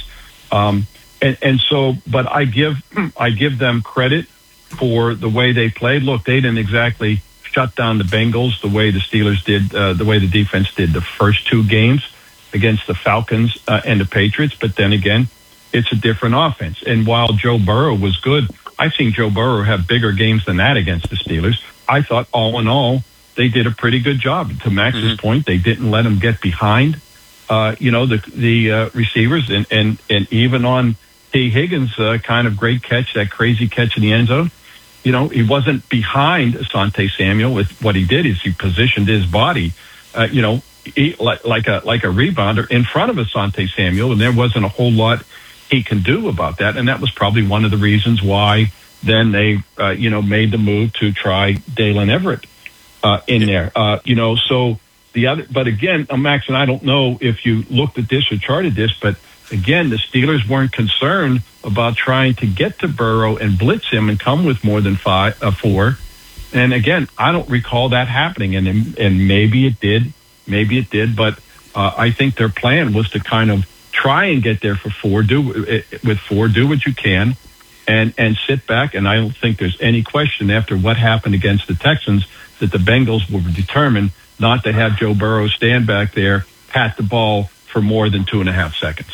But I give them credit for the way they played. Look, they didn't exactly shut down the Bengals the way the Steelers did, the way the defense did the first 2 games against the Falcons and the Patriots. But then again, it's a different offense. And while Joe Burrow was good, I've seen Joe Burrow have bigger games than that against the Steelers. I thought all in all, they did a pretty good job. To Max's point, they didn't let him get behind, the receivers and even on T. Higgins' kind of great catch, that crazy catch in the end zone. He wasn't behind Asante Samuel. With what he did is he positioned his body, like a rebounder in front of Asante Samuel, and there wasn't a whole lot he can do about that. And that was probably one of the reasons why then they, made the move to try Dalen Everett in there. So the other, but again, Max, and I don't know if you looked at this or charted this, but again, the Steelers weren't concerned about trying to get to Burrow and blitz him and come with more than 4. And again, I don't recall that happening. And maybe it did, but I think their plan was to kind of try and get there for 4, do what you can and sit back. And I don't think there's any question after what happened against the Texans that the Bengals were determined not to have Joe Burrow stand back there, pat the ball for more than 2.5 seconds.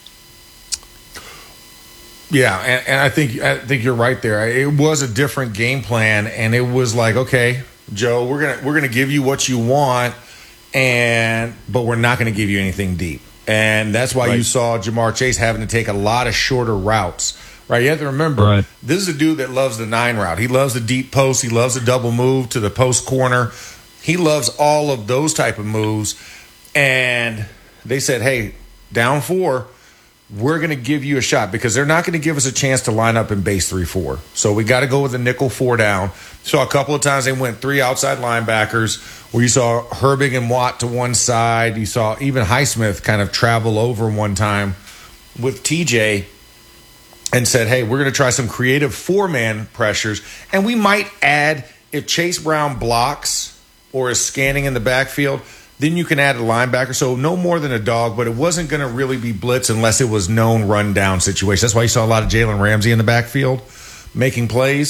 Yeah, and I think you're right there. It was a different game plan, and it was like, okay, Joe, we're gonna give you what you want, but we're not gonna give you anything deep. And that's why you saw Jamar Chase having to take a lot of shorter routes. Right? You have to remember, this is a dude that loves the 9 route. He loves the deep post. He loves the double move to the post corner. He loves all of those type of moves. And they said, hey, down 4, we're going to give you a shot because they're not going to give us a chance to line up in base 3-4. So we got to go with the nickel 4 down. So a couple of times they went 3 outside linebackers where you saw Herbig and Watt to one side. You saw even Highsmith kind of travel over one time with TJ and said, hey, we're going to try some creative 4-man pressures. And we might add, if Chase Brown blocks or is scanning in the backfield, then you can add a linebacker. So no more than a dog, but it wasn't going to really be blitz unless it was known run down situation. That's why you saw a lot of Jalen Ramsey in the backfield making plays.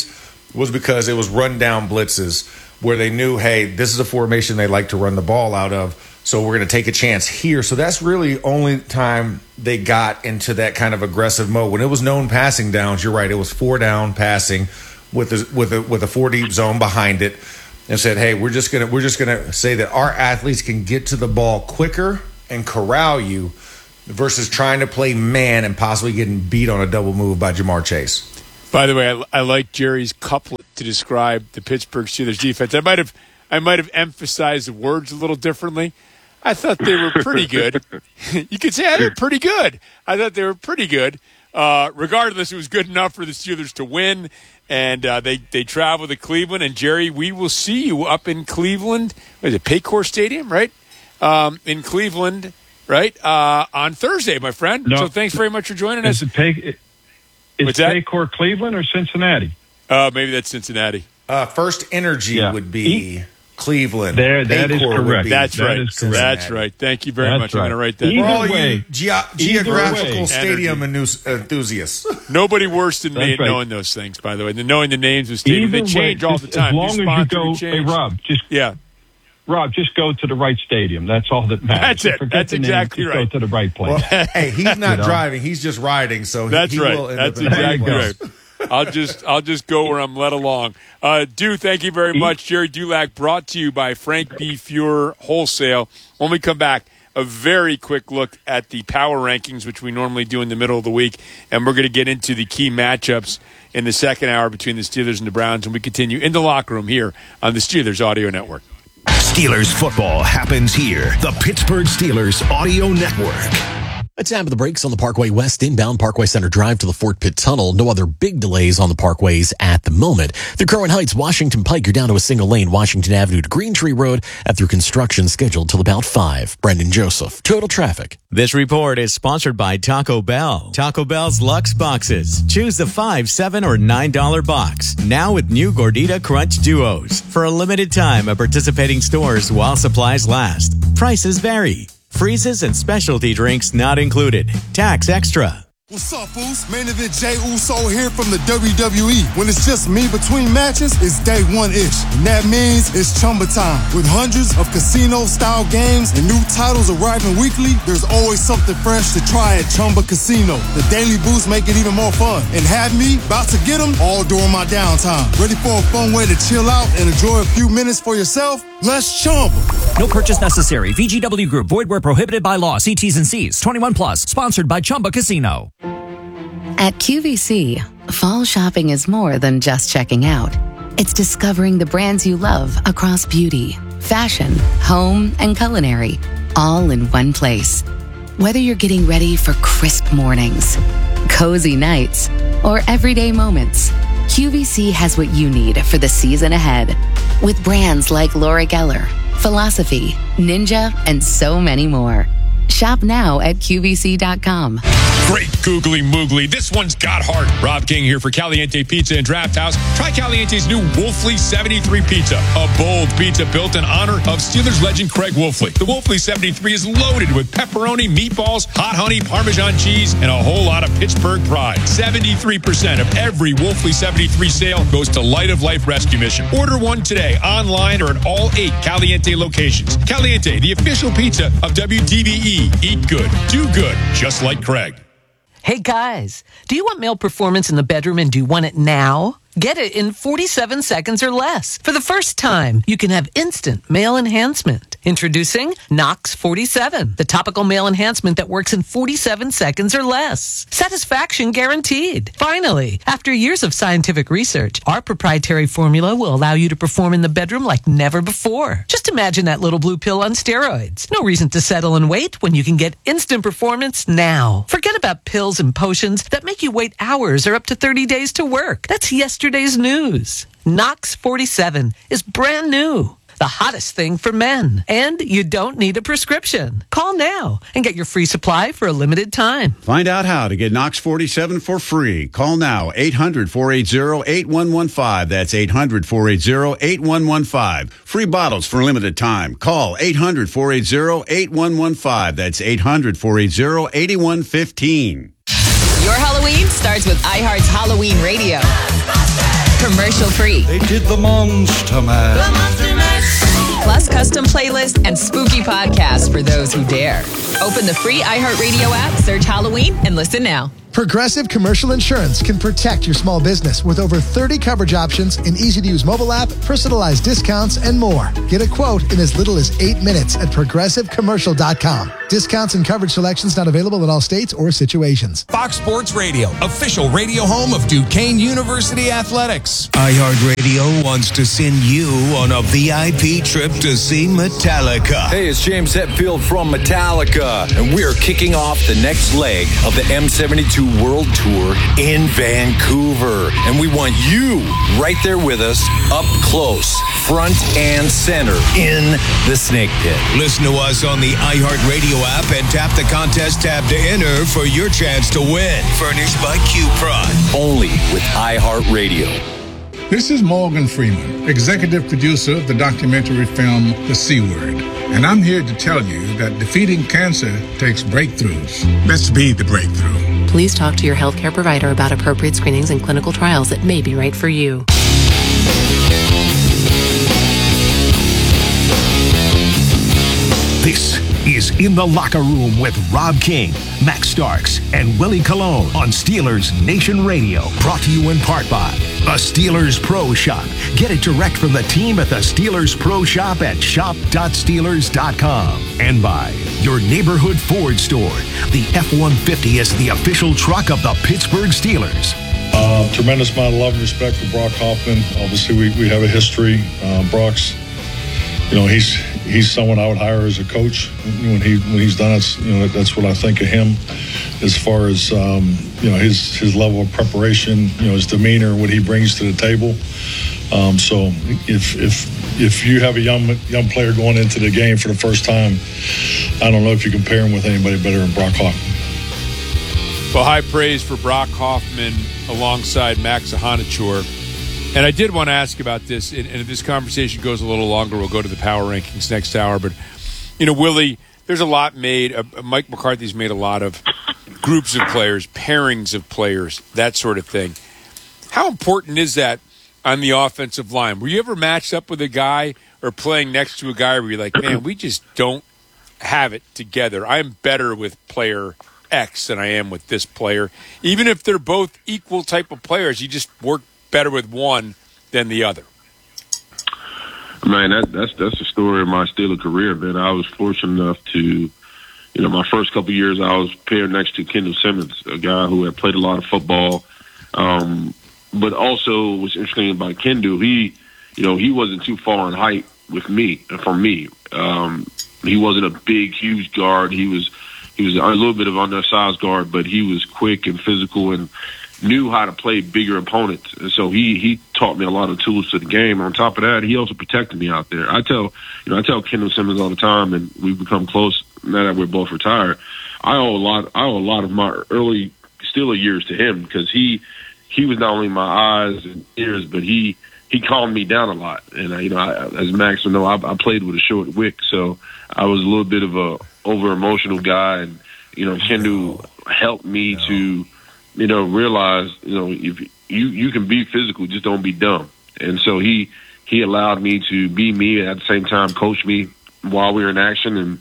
was because it was run-down blitzes where they knew, hey, this is a formation they like to run the ball out of, so we're going to take a chance here. So that's really only time they got into that kind of aggressive mode. When it was known passing downs, you're right, it was 4-down passing with a 4-deep zone behind it, and said, hey, we're just gonna say that our athletes can get to the ball quicker and corral you versus trying to play man and possibly getting beat on a double move by Jamar Chase.
By the way, I like Jerry's couplet to describe the Pittsburgh Steelers defense. I might have emphasized the words a little differently. I thought they were pretty good. You could say they're pretty good. I thought they were pretty good. Regardless, it was good enough for the Steelers to win, and they travel to Cleveland. And Jerry, we will see you up in Cleveland. What is it, Paycor Stadium, right? In Cleveland, right? On Thursday, my friend.
No.
So thanks very much for joining us.
Is Paycor Cleveland or Cincinnati?
Maybe that's Cincinnati.
First Energy would be Cleveland.
That is correct.
That's right.
Is correct.
That's right. Thank you very much.
Right.
I'm going to write that.
For all
way,
you geographical stadium enthusiasts.
Nobody worse than me at knowing those things, by the way. Knowing the names of stadiums. They change all the time.
As long as you go, hey, Rob, just go to the right stadium. That's all that matters.
That's it.
Forget
That's
the names,
exactly
just
right.
Go to the right place.
Well, hey, he's not driving. He's just riding. So
that's
he
right.
will end
That's
up in the right
exactly
place.
right. I'll just go where I'm led along. Thank you very much. Jerry Dulac, brought to you by Frank B. Fuhrer Wholesale. When we come back, a very quick look at the power rankings, which we normally do in the middle of the week, and we're going to get into the key matchups in the second hour between the Steelers and the Browns, and we continue in the locker room here on the Steelers Audio Network.
Steelers football happens here. The Pittsburgh Steelers Audio Network.
A tap of the brakes on the Parkway West inbound Parkway Center Drive to the Fort Pitt Tunnel. No other big delays on the parkways at the moment. Through Kerwin Heights, Washington Pike, you're down to a single lane. Washington Avenue to Green Tree Road through construction scheduled till about 5. Brendan Joseph, Total Traffic.
This report is sponsored by Taco Bell. Taco Bell's Luxe Boxes. Choose the $5, $7, or $9 box. Now with new Gordita Crunch Duos. For a limited time at participating stores while supplies last. Prices vary. Freezes and specialty drinks not included. Tax extra.
What's up, Uso? Main event Jey Uso here from the WWE. When it's just me between matches, it's day one-ish. And that means it's Chumba time. With hundreds of casino-style games and new titles arriving weekly, there's always something fresh to try at Chumba Casino. The daily boosts make it even more fun. And have me about to get them all during my downtime. Ready for a fun way to chill out and enjoy a few minutes for yourself? Let's Chumba.
No purchase necessary. VGW Group. Void where prohibited by law. See T's and C's. 21 plus. Sponsored by Chumba Casino.
At QVC, fall shopping is more than just checking out. It's discovering the brands you love across beauty, fashion, home, and culinary, all in one place. Whether you're getting ready for crisp mornings, cozy nights, or everyday moments, QVC has what you need for the season ahead. With brands like Laura Geller, Philosophy, Ninja, and so many more. Shop now at QVC.com.
Great googly moogly. This one's got heart. Rob King here for Caliente Pizza and Draft House. Try Caliente's new Wolfley 73 Pizza, a bold pizza built in honor of Steelers legend Craig Wolfley. The Wolfley 73 is loaded with pepperoni, meatballs, hot honey, Parmesan cheese, and a whole lot of Pittsburgh pride. 73% of every Wolfley 73 sale goes to Light of Life Rescue Mission. Order one today, online or at all 8 Caliente locations. Caliente, the official pizza of WDVE. Eat good, do good, just like Craig.
Hey guys, do you want male performance in the bedroom and do you want it now? Get it in 47 seconds or less. For the first time, you can have instant male enhancement. Introducing Nox 47, the topical male enhancement that works in 47 seconds or less. Satisfaction guaranteed. Finally, after years of scientific research, our proprietary formula will allow you to perform in the bedroom like never before. Just imagine that little blue pill on steroids. No reason to settle and wait when you can get instant performance now. Forget about pills and potions that make you wait hours or up to 30 days to work. That's yesterday's news. Nox 47 is brand new. The hottest thing for men. And you don't need a prescription. Call now and get your free supply for a limited time.
Find out how to get Nox 47 for free. Call now, 800-480-8115. That's 800-480-8115. Free bottles for a limited time. Call 800-480-8115. That's 800-480-8115.
Your Halloween starts with iHeart's Halloween Radio.
commercial-free.
They did the Monster Mash.
The Monster Mash. Plus custom playlists and spooky podcasts for those who dare. Open the free iHeartRadio app, search Halloween, and listen now.
Progressive Commercial Insurance can protect your small business with over 30 coverage options, an easy-to-use mobile app, personalized discounts, and more. Get a quote in as little as 8 minutes at progressivecommercial.com. Discounts and coverage selections not available in all states or situations.
Fox Sports Radio, official radio home of Duquesne University Athletics.
iHeartRadio wants to send you on a VIP trip to see Metallica.
Hey, it's James Hetfield from Metallica, and we're kicking off the next leg of the M72 World Tour in Vancouver. And we want you right there with us, up close, front and center, in the Snake Pit.
Listen to us on the iHeartRadio app and tap the contest tab to enter for your chance to win. Furnished by Q-Prod.
Only with iHeartRadio.
This is Morgan Freeman, executive producer of the documentary film The C Word. And I'm here to tell you that defeating cancer takes breakthroughs. Let's be the breakthrough.
Please talk to your healthcare provider about appropriate screenings and clinical trials that may be right for you.
This is In the Locker Room with Rob King, Max Starks, and Willie Colon on Steelers Nation Radio. Brought to you in part by the Steelers Pro Shop. Get it direct from the team at the Steelers Pro Shop at shop.steelers.com. And by your neighborhood Ford store. The F-150 is the official truck of the Pittsburgh Steelers.
Tremendous amount of love and respect for Brock Hoffman. Obviously, we have a history. Brock's, he's someone I would hire as a coach when he's done it. That's what I think of him as far as his level of preparation, his demeanor, what he brings to the table. So if you have a young player going into the game for the first time, I don't know if you compare him with anybody better than Brock Hoffman.
Well, high praise for Brock Hoffman alongside Max Ahanachour. And I did want to ask about this, and if this conversation goes a little longer, we'll go to the power rankings next hour. But, Willie, there's a lot made. Mike McCarthy's made a lot of groups of players, pairings of players, that sort of thing. How important is that on the offensive line? Were you ever matched up with a guy or playing next to a guy where you're like, man, we just don't have it together? I'm better with player X than I am with this player. Even if they're both equal type of players, you just work better with one than the other.
Man, that's the story of my Steeler career, man. I was fortunate enough to, my first couple of years, I was paired next to Kendall Simmons, a guy who had played a lot of football. But also what's interesting about Kendall, he wasn't too far in height with me, from me. He wasn't a big, huge guard. He was a little bit of undersized guard, but he was quick and physical and knew how to play bigger opponents. And so he taught me a lot of tools to the game. On top of that, he also protected me out there. I tell Kendall Simmons all the time, and we've become close now that we're both retired. I owe a lot of my early Steeler years to him, because he was not only my eyes and ears, but he calmed me down a lot. And as Max will know, I played with a short wick, so I was a little bit of a over emotional guy, and Kendall helped me to realize, if you can be physical, just don't be dumb. And so he allowed me to be me, and at the same time coach me while we were in action. And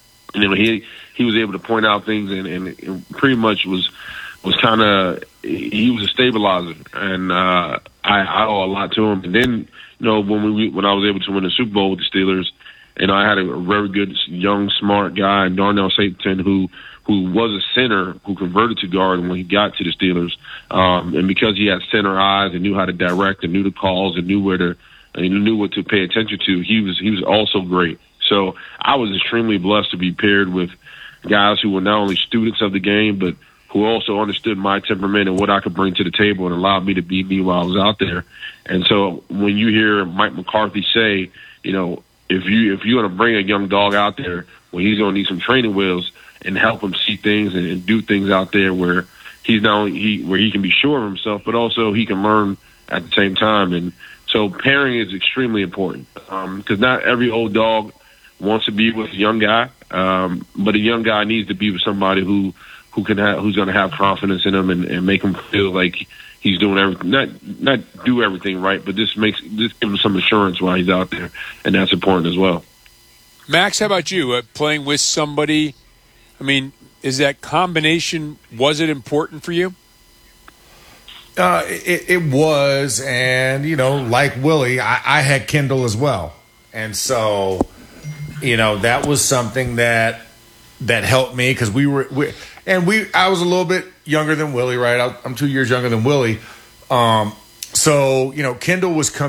he was able to point out things, and pretty much was kind of, he was a stabilizer, and I owe a lot to him. And then when I was able to win the Super Bowl with the Steelers, I had a very good young smart guy, Darnell Satan, who was a center who converted to guard when he got to the Steelers. And because he had center eyes and knew how to direct and knew the calls and knew what to pay attention to, he was also great. So I was extremely blessed to be paired with guys who were not only students of the game, but who also understood my temperament and what I could bring to the table and allowed me to be me while I was out there. And so when you hear Mike McCarthy say, if you're going to bring a young dog out there, well, he's going to need some training wheels and help him see things and do things out there where he's not only where he can be sure of himself, but also he can learn at the same time. And so pairing is extremely important, because not every old dog wants to be with a young guy, but a young guy needs to be with somebody who who's going to have confidence in him and make him feel like he's doing everything, not do everything right, but this give him some assurance while he's out there, and that's important as well.
Max, how about you? Playing with somebody, I mean, is that combination, was it important for you?
It was, and, like Willie, I had Kendall as well. And so, that was something that helped me because I was a little bit younger than Willie, right? I'm 2 years younger than Willie. So, Kendall was coming